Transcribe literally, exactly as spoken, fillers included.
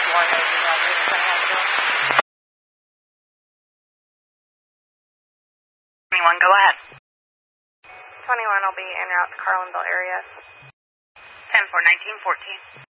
twenty-one, go ahead. twenty-one will be en route to Carlinville area. ten four, nineteen fourteen.